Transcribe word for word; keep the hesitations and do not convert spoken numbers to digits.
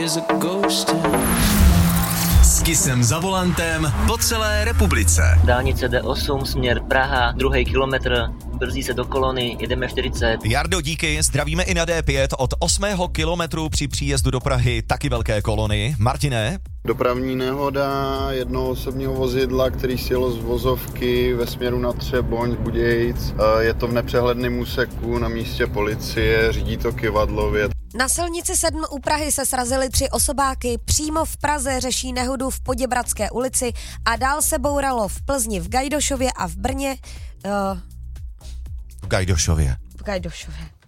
S Kissem za volantem po celé republice. Dálnice D osm, směr Praha, druhý kilometr, brzdí se do kolony, jedeme čtyřicet. Jardo, díky, zdravíme i na D pět od osmého kilometru při příjezdu do Prahy, taky velké kolony. Martine? Dopravní nehoda jednoho osobního vozidla, který sjelo z vozovky ve směru na Třeboň, Budějic. Je to v nepřehledném úseku na místě policie, řídí to kyvadlově. Na silnici sedm u Prahy se srazily tři osobáky, přímo v Praze řeší nehodu v Poděbradské ulici a dál se bouralo v Plzni, v Gajdošově a v Brně. Uh, v Gajdošově. v Gajdošově.